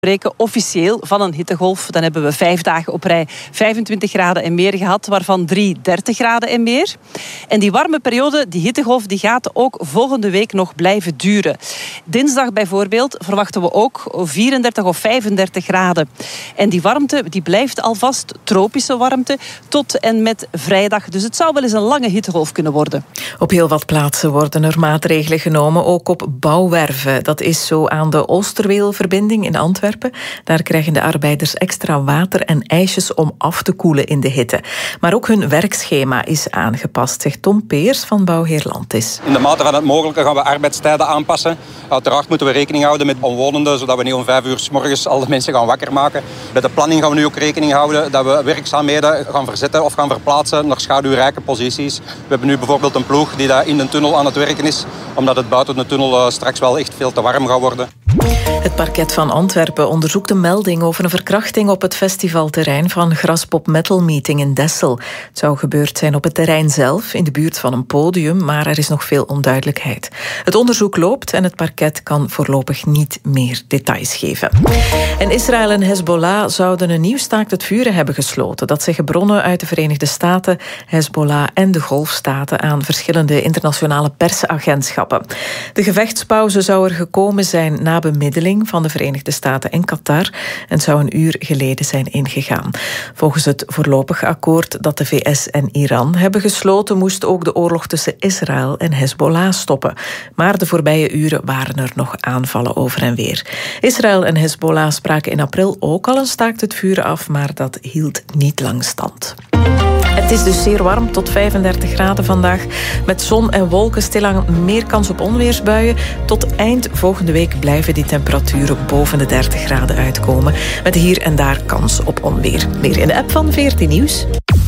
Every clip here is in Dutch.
spreken officieel van een hittegolf. Dan hebben we 5 dagen op rij 25 graden en meer gehad, waarvan 3 30 graden en meer. En die warme periode, die hittegolf, die gaat ook volgende week nog blijven duren. Dinsdag bijvoorbeeld verwachten we ook 34 of 35 graden. En die warmte die blijft alvast tropische warmte tot en met vrijdag. Dus het zou wel eens een lange hittegolf kunnen worden. Op heel wat plaatsen worden er maatregelen genomen, ook op bouwwerven. Dat is zo aan de Oosterweelverbinding in Antwerpen. Daar krijgen de arbeiders extra water en ijsjes om af te koelen in de hitte. Maar ook hun werkschema is aangepast, zegt Tom Peers van Bouwheer Landis. In de mate van het mogelijke gaan we arbeidstijden aanpassen. Uiteraard moeten we rekening houden met omwonenden, zodat we niet om 5 uur 's morgens alle mensen gaan wakker maken. Bij de planning gaan we nu ook rekening houden dat we werkzaamheden gaan verzetten of gaan verplaatsen naar schaduwrijke posities. We hebben nu bijvoorbeeld een ploeg die daar in de tunnel aan het werken is, omdat het buiten de tunnel straks wel echt veel te warm gaat worden. Het parket van Antwerpen onderzoekt een melding over een verkrachting op het festivalterrein van Graspop Metal Meeting in Dessel. Het zou gebeurd zijn op het terrein zelf, in de buurt van een podium, maar er is nog veel onduidelijkheid. Het onderzoek loopt en het parket kan voorlopig niet meer details geven. En Israël en Hezbollah zouden een nieuw staakt het vuren hebben gesloten. Dat zeggen bronnen uit de Verenigde Staten, Hezbollah en de Golfstaten aan verschillende internationale persagentschappen. De gevechtspauze zou er gekomen zijn na bemiddeling van de Verenigde Staten en Qatar en zou een uur geleden zijn ingegaan. Volgens het voorlopig akkoord dat de VS en Iran hebben gesloten, moest ook de oorlog tussen Israël en Hezbollah stoppen. Maar de voorbije uren waren er nog aanvallen over en weer. Israël en Hezbollah spraken in april ook al een staakt het vuren af, maar dat hield niet lang stand. Het is dus zeer warm, tot 35 graden vandaag. Met zon en wolken stilaan meer kans op onweersbuien. Tot eind volgende week blijven die temperaturen boven de 30 graden uitkomen. Met hier en daar kans op onweer. Meer in de app van VRT Nieuws.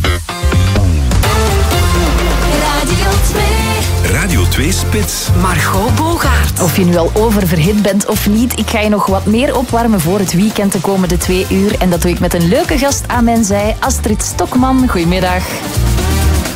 Radio 2 Spits. Margot Bogaert. Of je nu al oververhit bent of niet, ik ga je nog wat meer opwarmen voor het weekend de komende 2 uur. En dat doe ik met een leuke gast aan mijn zij, Astrid Stokman. Goedemiddag.